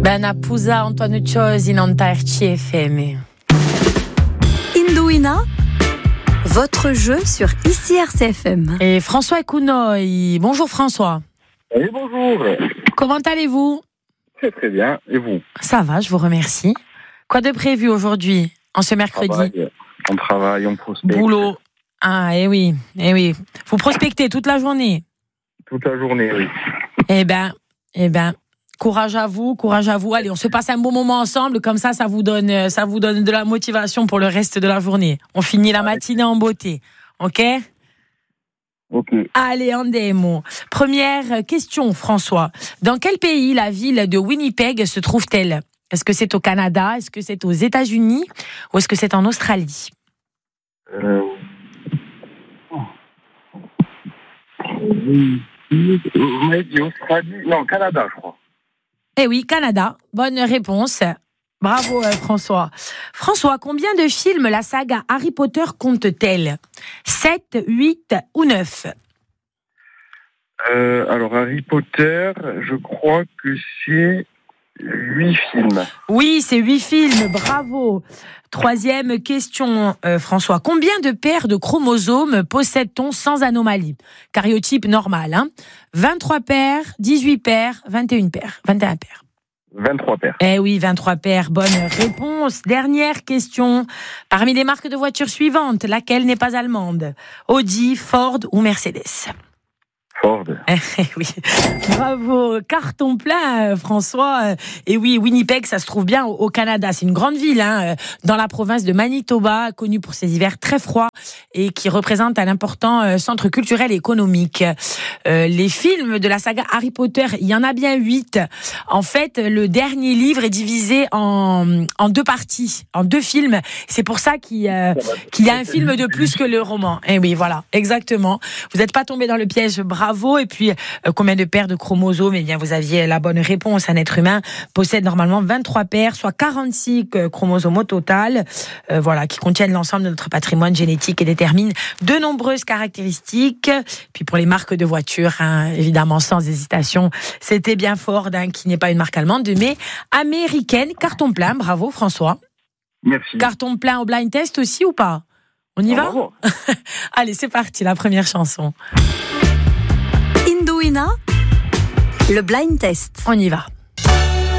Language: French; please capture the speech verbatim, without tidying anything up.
Ben Apusa Antoine Chose in Antarchi F M. Indouina, votre jeu sur I C R C F M. Et François Ekounoy. Bonjour François. Et bonjour. Comment allez-vous? Très très bien. Et vous? Ça va, je vous remercie. Quoi de prévu aujourd'hui, en ce mercredi? Travail, On travaille, on prospecte. Boulot. Ah, eh oui, eh oui. Vous prospectez toute la journée? Toute la journée, oui. Eh ben, eh ben, courage à vous, courage à vous. Allez, on se passe un bon moment ensemble, comme ça, ça vous donne, ça vous donne de la motivation pour le reste de la journée. On finit la matinée en beauté, ok? Ok. Allez, andiamo. Première question, François. Dans quel pays la ville de Winnipeg se trouve-t-elle? Est-ce que c'est au Canada? Est-ce que c'est aux États-Unis? Ou est-ce que c'est en Australie? Euh... Vous m'avez dit Australie? Non, Canada, je crois. Eh oui, Canada. Bonne réponse. Bravo, euh, François. François, combien de films la saga Harry Potter compte-t-elle? sept, huit ou neuf? Euh, alors, Harry Potter, je crois que c'est huit films. Oui, c'est huit films. Bravo. Troisième question, euh, François. Combien de paires de chromosomes possède-t-on sans anomalie? Cariotype normal, hein? vingt-trois paires, dix-huit paires, vingt et une paires, vingt et un paires. vingt-trois paires. Eh oui, vingt-trois paires. Bonne réponse. Dernière question. Parmi les marques de voitures suivantes, laquelle n'est pas allemande? Audi, Ford ou Mercedes? Ford. Eh oui, bravo, carton plein, François. Et oui, Winnipeg, ça se trouve bien au Canada. C'est une grande ville, hein, dans la province de Manitoba, connue pour ses hivers très froids et qui représente un important centre culturel et économique. Euh, les films de la saga Harry Potter, il y en a bien huit. En fait, le dernier livre est divisé en, en deux parties, en deux films. C'est pour ça qu'il, euh, qu'il y a un film de plus que le roman. Et oui, voilà, exactement. Vous n'êtes pas tombé dans le piège, bravo. Et puis, euh, combien de paires de chromosomes? Eh bien, vous aviez la bonne réponse. Un être humain possède normalement vingt-trois paires, soit quarante-six chromosomes au total, euh, voilà, qui contiennent l'ensemble de notre patrimoine génétique et déterminent de nombreuses caractéristiques. Puis pour les marques de voitures, hein, évidemment, sans hésitation, c'était bien Ford, hein, qui n'est pas une marque allemande, mais américaine. Carton plein, bravo François. Merci. Carton plein au blind test aussi ou pas? On y Ah, va? bravo. Allez, c'est parti, la première chanson. Indouina, le blind test. On y va.